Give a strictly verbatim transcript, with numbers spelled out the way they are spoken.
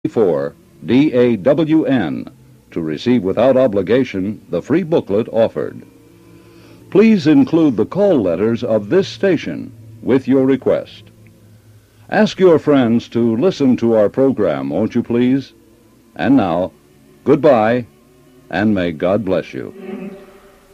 four D A W N to receive without obligation the free booklet offered. Please include the call letters of this station with your request. Ask your friends to listen to our program, won't you please? And now, goodbye, and may God bless you.